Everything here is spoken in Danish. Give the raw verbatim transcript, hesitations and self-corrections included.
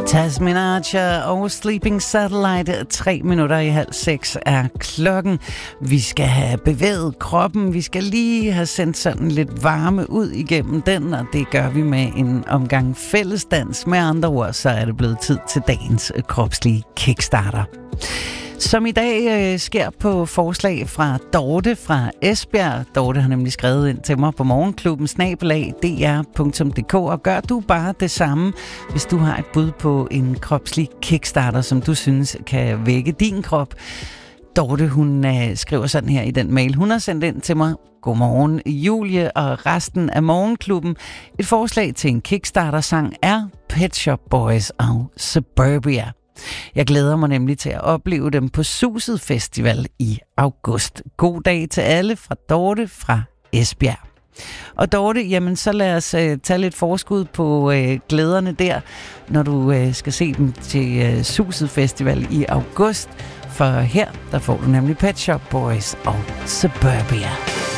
Tasmin Archer og Sleeping Satellite. Tre minutter i halv seks er klokken. Vi skal have bevæget kroppen. Vi skal lige have sendt sådan lidt varme ud igennem den, og det gør vi med en omgang fællesdans. Med andre ord, så er det blevet tid til dagens kropslige kickstarter. Som i dag øh, sker på forslag fra Dorte fra Esbjerg. Dorte har nemlig skrevet ind til mig på morgenklubben snabel-a d r punktum d k, og gør du bare det samme, hvis du har et bud på en kropslig kickstarter, som du synes kan vække din krop. Dorte, hun øh, skriver sådan her i den mail, hun har sendt ind til mig. Godmorgen Julie og resten af morgenklubben. Et forslag til en kickstarter-sang er Pet Shop Boys og Suburbia. Jeg glæder mig nemlig til at opleve dem på Suset Festival i august. God dag til alle fra Dorte fra Esbjerg. Og Dorte, jamen så lad os uh, tage lidt forskud på uh, glæderne der, når du uh, skal se dem til uh, Suset Festival i august. For her, der får du nemlig Pet Shop Boys og Suburbia.